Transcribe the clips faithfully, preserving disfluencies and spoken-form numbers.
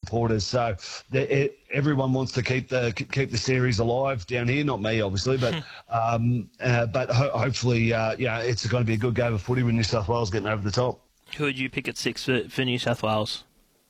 supporters. So the, it, everyone wants to keep the keep the series alive down here. Not me, obviously, but um, uh, but ho- hopefully, uh, yeah, it's going to be a good game of footy with New South Wales getting over the top. Who would you pick at six for, for New South Wales?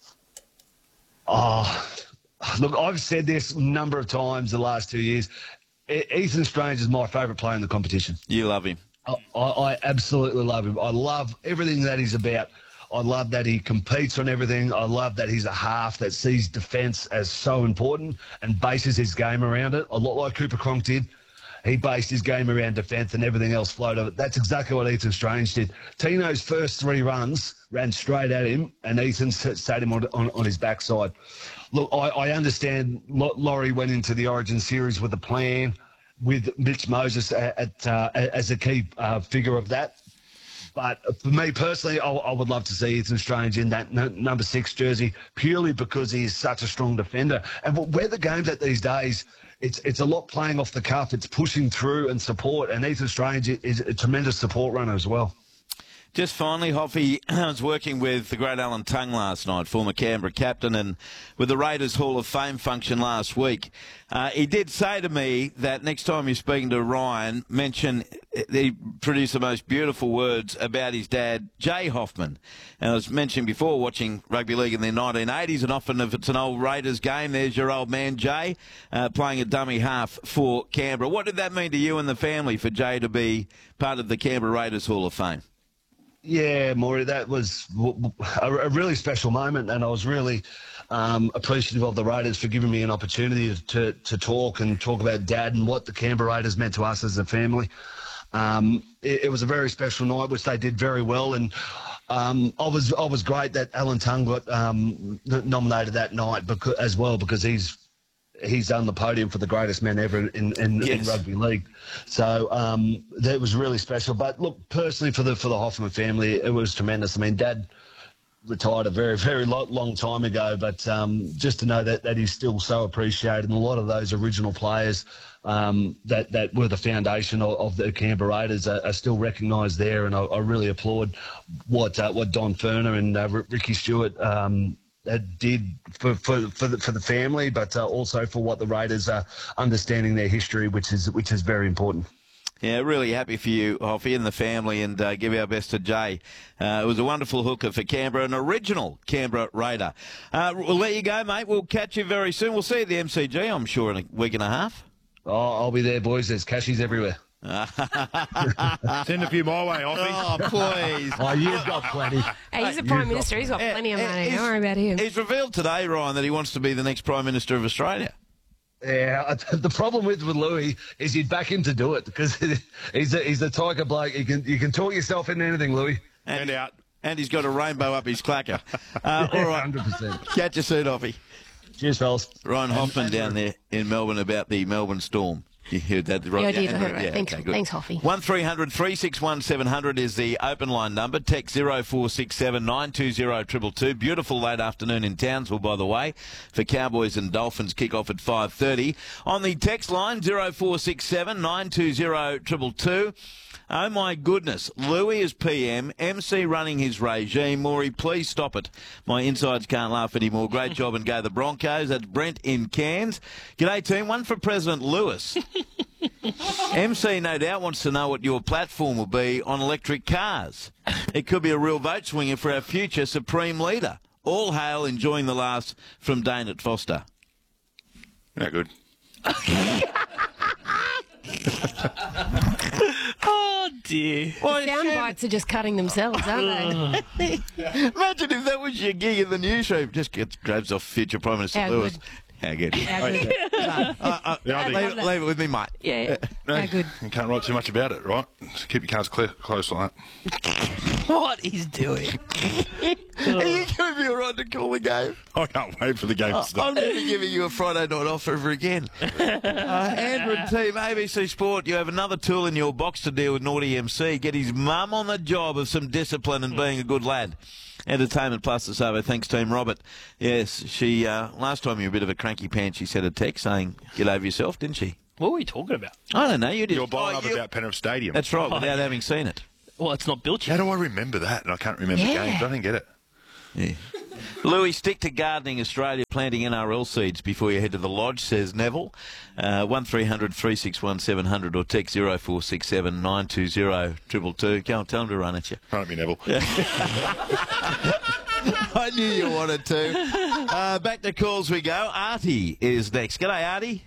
Oh, look, I've said this a number of times the last two years. E- Ethan Strange is my favourite player in the competition. You love him. I, I, I absolutely love him. I love everything that he's about. I love that he competes on everything. I love that he's a half that sees defence as so important and bases his game around it, a lot like Cooper Cronk did. He based his game around defence and everything else flowed of it. That's exactly what Ethan Strange did. Tino's first three runs ran straight at him, and Ethan sat him on, on, on his backside. Look, I, I understand Laurie went into the Origin series with a plan, with Mitch Moses at, at, uh, as a key uh, figure of that. But for me personally, I, I would love to see Ethan Strange in that n- number six jersey purely because he is such a strong defender. And where the game's at these days, it's it's a lot playing off the cuff. It's pushing through and support. And Ethan Strange is a tremendous support runner as well. Just finally, Hoffy, I was working with the great Alan Tongue last night, former Canberra captain, and with the Raiders Hall of Fame function last week. Uh, he did say to me that next time you're speaking to Ryan, mention he produced the most beautiful words about his dad, Jay Hoffman. And I was mentioning before, watching rugby league in the nineteen eighties, and often if it's an old Raiders game, there's your old man Jay uh, playing a dummy half for Canberra. What did that mean to you and the family for Jay to be part of the Canberra Raiders Hall of Fame? Yeah, Maury, that was a, a really special moment, and I was really um, appreciative of the Raiders for giving me an opportunity to, to talk and talk about Dad and what the Canberra Raiders meant to us as a family. Um, it, it was a very special night, which they did very well, and um, I was I was great that Alan Tongue got um, nominated that night because, as well because he's he's on the podium for the greatest men ever in, in, yes. in rugby league. So um, that was really special. But look, personally for the for the Hoffman family, it was tremendous. I mean, Dad retired a very, very long, long time ago, but um, just to know that, that he's still so appreciated, and a lot of those original players um, that, that were the foundation of, of the Canberra Raiders are, are still recognised there, and I, I really applaud what uh, what Don Ferner and uh, Ricky Stewart um, did for for for the, for the family, but uh, also for what the Raiders are understanding their history, which is which is very important. Yeah, really happy for you, Hoffy, and the family, and uh, give our best to Jay. Uh, it was a wonderful hooker for Canberra, an original Canberra Raider. Uh, we'll let you go, mate. We'll catch you very soon. We'll see you at the M C G, I'm sure, in a week and a half. Oh, I'll be there, boys. There's cashies everywhere. Send a few my way, Hoffy. Oh, please. Oh, you've got plenty. Hey, he's the Prime You've Minister. got He's got Uh, plenty of uh, money. he's- Don't worry about him. He's revealed today, Ryan, that he wants to be the next Prime Minister of Australia. Yeah, the problem with, with Louis is you'd back him to do it because he's a, he's a tiger bloke. You can you can talk yourself into anything, Louis. And out. And he's got a rainbow up his clacker. Uh, all right. one hundred percent. Catch you soon, Hoffy. Cheers, fellas. Ryan Hoffman down there in Melbourne about the Melbourne Storm. You heard that, right? Yeah, I did. I heard Yeah, it. Thanks, okay, good. thanks, Hoffy. one three hundred three six one seven hundred is the open line number. Text zero four six seven nine two zero two two two. Beautiful late afternoon in Townsville, by the way, for Cowboys and Dolphins kick off at five thirty. On the text line, zero four six seven nine two zero two two two. Oh, my goodness. Louis is P M, M C running his regime. Maury, please stop it. My insides can't laugh anymore. Great job and go the Broncos. That's Brent in Cairns. G'day, team. One for President Lewis. M C no doubt wants to know what your platform will be on electric cars. It could be a real vote swinger for our future Supreme Leader. All hail, enjoying the last from Dane at Foster. No good. Oh, dear. Well, Sound bites are just cutting themselves, aren't they? imagine if that was your gig in the newsroom. Just gets grabs off future Prime Minister How Lewis. good. How good. How good. Uh, uh, Yeah, I think- leave, leave it with me, mate. Yeah, No, how good. You can't write too much about it, right? Just keep your cards clear, close like that. What he's doing. Are you going to be all right to call the game? I can't wait for the game to I'm start. never giving you a Friday night off ever again. Uh, Andrew and team, A B C Sport, you have another tool in your box to deal with naughty M C. Get his mum on the job of some discipline and being a good lad. Entertainment Plus this over. Thanks, Team Robert. Yes, she, uh, last time you were a bit of a cranky pants, she sent a text saying, get over yourself, didn't she? What were we talking about? I don't know, you did. You're blowing Oh, up you- about Penrith Stadium. That's right, Oh, without yeah. having seen it. Well, it's not built How yet. do I remember that? And I can't remember Yeah. games. I didn't get it. Yeah. Louis, stick to Gardening Australia, planting N R L seeds before you head to the lodge, says Neville. Uh, one three hundred three six one seven hundred or text zero four six seven nine two zero two two two. Go and tell him to run at you. Run at me, Neville. I knew you wanted to. Uh, back to calls we go. Artie is next. G'day, Artie.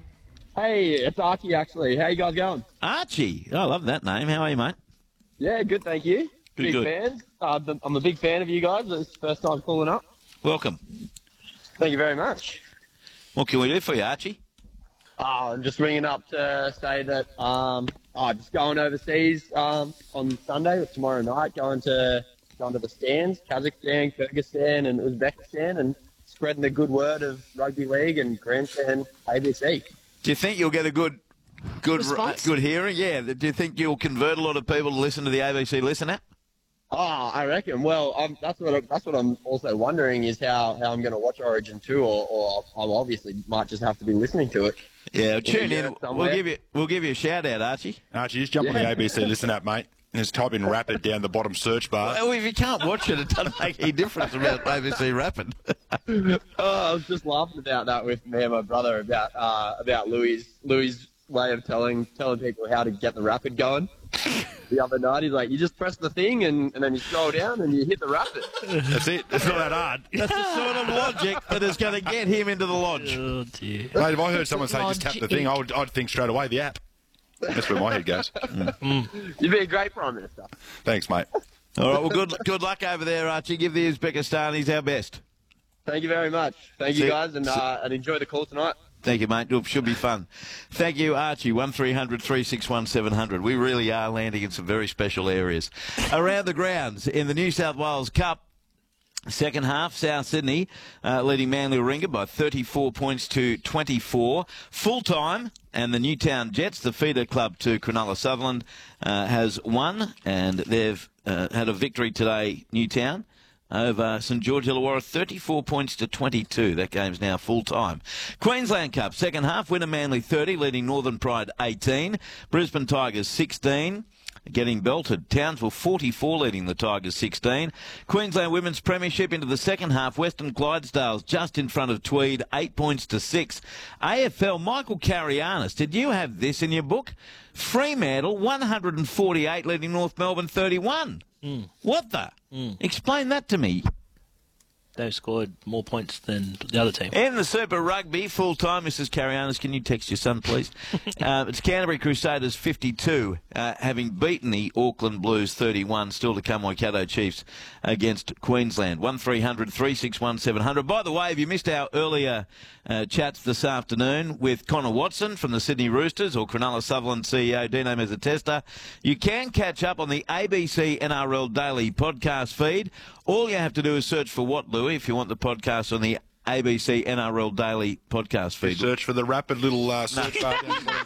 Hey, it's Archie, actually. How you guys going? Archie. I love that name. How are you, mate? Yeah, good, thank you. Good, big good. fan. Uh, I'm a big fan of you guys. It's the first time calling up. Welcome. Thank you very much. What can we do for you, Archie? Uh, I'm just ringing up to say that um, I'm just going overseas um, on Sunday or tomorrow night, going to going to the stands, Kazakhstan, Kyrgyzstan, and Uzbekistan, and spreading the good word of rugby league and grandstand A B C. Do you think you'll get a good, good, Response? good hearing? Yeah. Do you think you'll convert a lot of people to listen to the A B C Listen app? Oh, I reckon. Well, I'm, that's what I, that's what I'm also wondering is how, how I'm going to watch Origin two, or, or I obviously might just have to be listening to it. Yeah, tune Yeah, in. somewhere. We'll give you we'll give you a shout out, Archie. Archie, just jump on the Yeah. A B C Listen app, mate, and just type in Rapid down the bottom search bar. Well, if you can't watch it, it doesn't make any difference about A B C Rapid. Oh, I was just laughing about that with me and my brother about uh, about Louis Louis' way of telling telling people how to get the rapid going. The other night, he's like, you just press the thing and, and then you scroll down and you hit the rapid. That's it. It's not that hard. That's the sort of logic that is going to get him into the lodge. Oh, dear. Mate, if I heard someone say just tap the thing, I would, I'd think straight away the app. That's where my head goes. You'd be a great Prime Minister. Thanks, mate. All right, well, good good luck over there, Archie. Give the Uzbekistanis our best. Thank you very much. Thank See- you, guys, and, uh, and enjoy the call tonight. Thank you, mate. It should be fun. Thank you, Archie. one three hundred three six one seven hundred. We really are landing in some very special areas. Around the grounds in the New South Wales Cup, second half, South Sydney uh, leading Manly Warringah by thirty-four points to twenty-four. Full time, and the Newtown Jets, the feeder club to Cronulla Sutherland, uh, has won, and they've uh, had a victory today, Newtown, over St George Illawarra, thirty-four points to twenty-two. That game's now full time. Queensland Cup, second half, winner Manly thirty, leading Northern Pride eighteen. Brisbane Tigers sixteen. Getting belted. Townsville forty-four leading the Tigers sixteen. Queensland Women's Premiership into the second half. Western Clydesdales just in front of Tweed, eight points to six. A F L, Michael Carianis, did you have this in your book? Fremantle one hundred forty-eight leading North Melbourne thirty-one. Mm. What the? Mm. Explain that to me. They've scored more points than the other team. In the Super Rugby, full-time, Missus Carianis, can you text your son, please? uh, it's Canterbury Crusaders fifty-two, uh, having beaten the Auckland Blues thirty-one. Still to come, Waikato Chiefs against Queensland. one three hundred three six one seven hundred. By the way, if you missed our earlier uh, chats this afternoon with Connor Watson from the Sydney Roosters or Cronulla Sutherland C E O Dino Mezzatesta, you can catch up on the A B C N R L Daily podcast feed. All you have to do is search for what, Louis, if you want the podcast on the A B C N R L Daily podcast feed. Search for the Rapid little uh, search bar down the bottom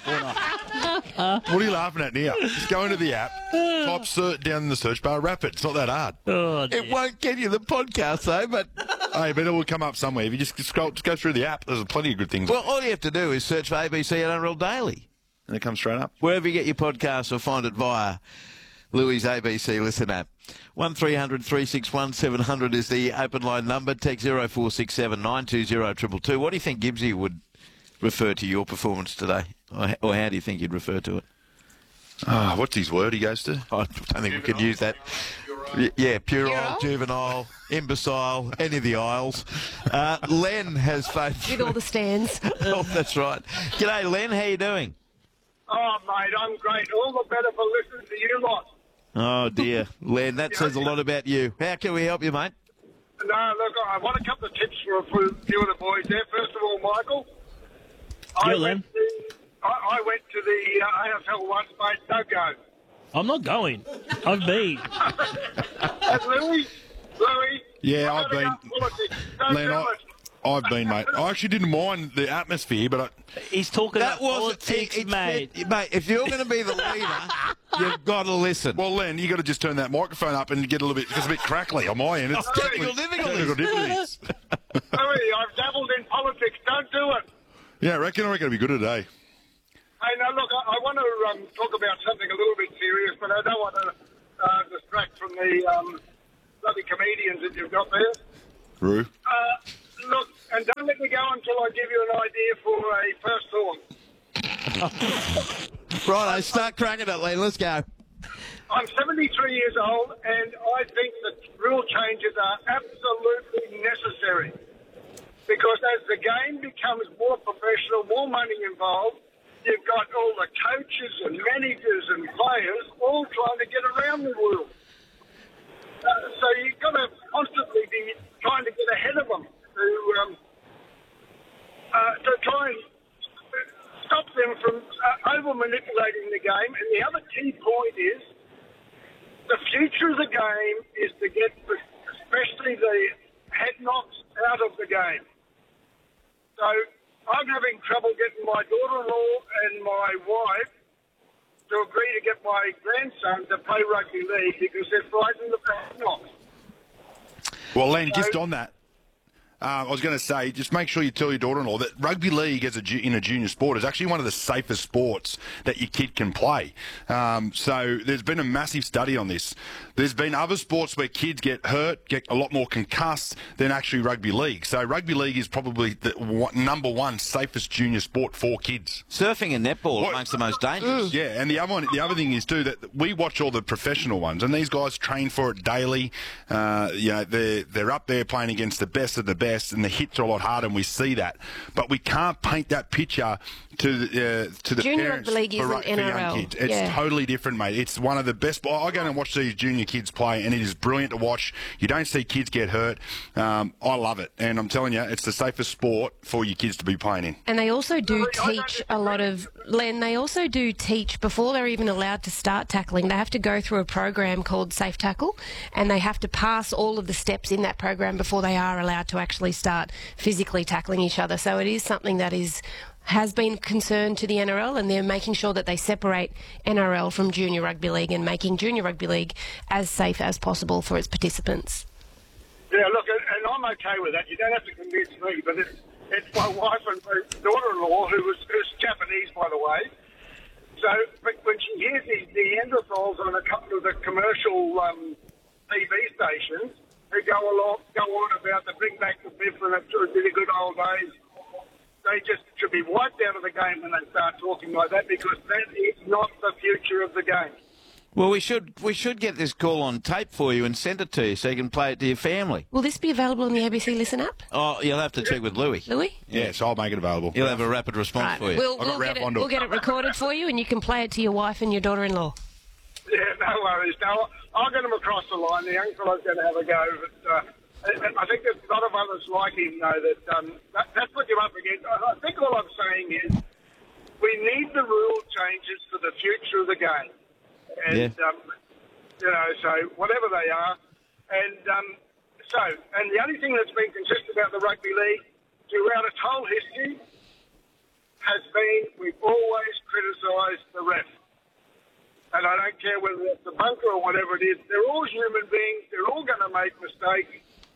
corner. What are you laughing at now? Just go into the app, type search down in the search bar, Rapid. It's not that hard. Oh, dear. It won't get you the podcast, though, but... Hey, but it will come up somewhere. If you just scroll, just go through the app, there's plenty of good things. Well, all you have to do is search for A B C N R L Daily. And it comes straight up. Wherever you get your podcasts, or find it via Louis' A B C Listen app. one three hundred three six one seven hundred is the open line number. Text zero four six seven nine two zero two two two. What do you think Gibbsy would refer to your performance today? Or, or how do you think he'd refer to it? Ah, what's his word he goes to? I don't think we could use that. Y- Yeah, puerile, juvenile, imbecile, any of the aisles. Uh, Len has phoned. With all the stands. Oh, that's right. G'day, Len. How you doing? Oh, mate, I'm great. All the better for listening to you lot. Oh, dear. Len, that says a lot about you. How can we help you, mate? No, look, I want a couple of tips for a few of the boys there. First of all, Michael, I Yeah, Len. went to, I, I went to the uh, A F L once, mate. Don't go. I'm not going. I've been. And Louis, Louis. Yeah, I'm I've gonna been. go politics. Don't Len, do I, it. I've been, mate. I actually didn't mind the atmosphere, but I, He's talking That about was politics, it- it- mate. it- mate, if you're going to be the leader, you've got to listen. well, Len, you got to just turn that microphone up and get a little bit, it's a bit crackly on my end. It's Technical difficulties. Technical difficulties. Louis, I've dabbled in politics. Don't do it. Yeah, I reckon I reckon it'll be good today. Hey, now, look, I, I want to um, talk about something a little bit serious, but I don't want to uh, distract from the um, bloody comedians that you've got there. Roo. Uh, look, and don't let me go until I give you an idea for a first thought. Righto, start cracking it, Len. Let's go. I'm seventy-three years old, and I think that rule changes are absolutely necessary. Because as the game becomes more professional, more money involved, you've got all the coaches and managers and players all trying to get around the rule. Uh, so you've got to constantly be trying to get ahead of them to, um, uh, to try and stop them from uh, over-manipulating the game. And the other key point is the future of the game is to get especially the head knocks out of the game. So I'm having trouble getting my daughter-in-law and my wife to agree to get my grandson to play rugby league because they're frightened of head knocks. Well, Len, just on that, uh, I was going to say, just make sure you tell your daughter-in-law that rugby league as a ju- in a junior sport is actually one of the safest sports that your kid can play. Um, so there's been a massive study on this. There's been other sports where kids get hurt, get a lot more concussed than actually rugby league. So rugby league is probably the one, number one safest junior sport for kids. Surfing and netball What? amongst the most dangerous. Yeah, and the other one, the other thing is too that we watch all the professional ones, and these guys train for it daily. Uh, you know, they're they're up there playing against the best of the best, and the hits are a lot harder, and we see that. But we can't paint that picture to the uh, to the Junior parents rugby league for, isn't ru- for N R L. young kids. It's Yeah. totally different, mate. It's one of the best. I go and watch these junior kids play, and it is brilliant to watch. You don't see kids get hurt. Um, I love it, and I'm telling you, it's the safest sport for your kids to be playing in. And they also do teach a lot of, Len, they also do teach, before they're even allowed to start tackling, they have to go through a program called Safe Tackle, and they have to pass all of the steps in that program before they are allowed to actually start physically tackling each other. So it is something that is has been concerned to the N R L, and they're making sure that they separate N R L from junior rugby league and making junior rugby league as safe as possible for its participants. Yeah, look, and and I'm okay with that. You don't have to convince me, but it's, it's my wife and my daughter-in-law, who was who's Japanese, by the way. So but when she hears these Neanderthals on a couple of the commercial um, T V stations who go along, go on about the bring back the biff and it's really good old days, they just should be wiped out of the game when they start talking like that, because that is not the future of the game. Well, we should we should get this call on tape for you and send it to you so you can play it to your family. Will this be available on the A B C Listen app? Oh, you'll have to check with Louis. Louis? Yeah, so I'll make it available. He'll have a rapid response Right. for you. We'll, I've got we'll, Ralph get it, onto it. we'll get it recorded for you, and you can play it to your wife and your daughter-in-law. Yeah, no worries. No, I'll get him across the line. The young fellow's going to have a go. But, uh, and I think there's a lot of others like him, though, that, um, that that's what you're up against. I think all I'm saying is we need the rule changes for the future of the game. And, Yeah. um, you know, so whatever they are. And um, so, and the only thing that's been consistent about the rugby league throughout its whole history has been we've always criticised the ref. And I don't care whether it's the bunker or whatever it is. They're all human beings. They're all going to make mistakes.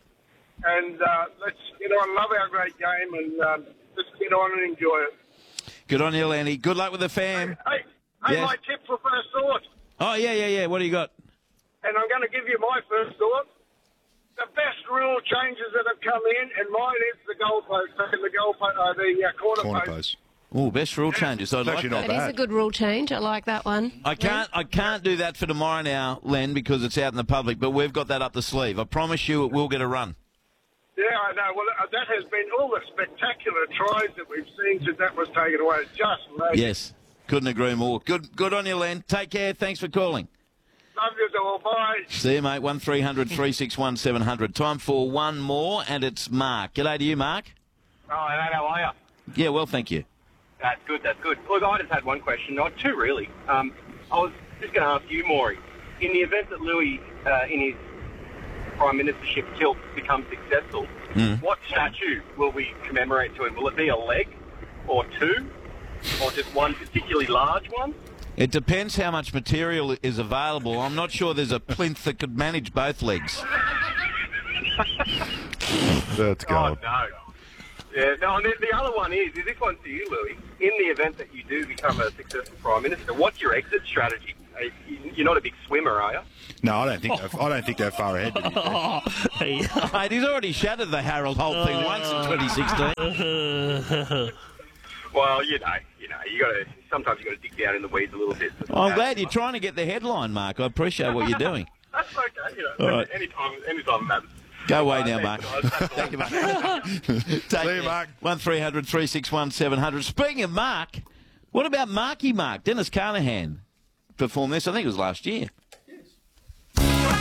And uh, let's get on, love our great game, and um, let's get on and enjoy it. Good on you, Lanny. Good luck with the fam. Hey, hey Yes. my tip for first thought, Oh, yeah, yeah, yeah. What do you got? and I'm going to give you my first thought. The best rule changes that have come in, and mine is the goalpost, and the goalpost, uh, the uh, corner, Corner post. post. Oh, best rule changes. I'd It's like actually that. not That is bad. a good rule change. I like that one. I can't I can't do that for tomorrow now, Len, because it's out in the public, but we've got that up the sleeve. I promise you it will get a run. Yeah, I know. Well, uh, that has been all the spectacular tries that we've seen since that was taken away. It's just amazing. Yes. Couldn't agree more. Good good on you, Len. Take care. Thanks for calling. Love you all. Bye. See you, mate. one three hundred three six one seven hundred. Time for one more, and it's Mark. G'day to you, Mark. Oh, hello, how are you? Yeah, well, thank you. That's good, that's good. Look, I just had one question, not two really. Um, I was just going to ask you, Maury, in the event that Louis, uh, in his Prime Ministership tilt, becomes successful, Mm. what statue will we commemorate to him? Will it be a leg, or two, or just one particularly large one? It depends how much material is available. I'm not sure there's a plinth that could manage both legs. That's Oh, gold. no. Yeah, no, and the, the other one is, is this one to you, Louis. In the event that you do become a successful Prime Minister, what's your exit strategy? you're not a big swimmer, are you? No, I don't think they're, I don't think they're far ahead. To be fair. Oh, hey. Mate, he's already shattered the Harold Holt thing once in twenty sixteen. Well, you know, you know, you got to sometimes you got to dig down in the weeds a little bit. I'm glad you're trying to get the headline, Mark. I appreciate what you're doing. That's okay. You know, All right. anytime, anytime matters. Go away now, Uh, Mark. thank you, Thank you, mate. Take See you, Mark. one three hundred three six one seven hundred. Speaking of Mark, what about Marky Mark? Dennis Carnahan performed this, I think it was last year.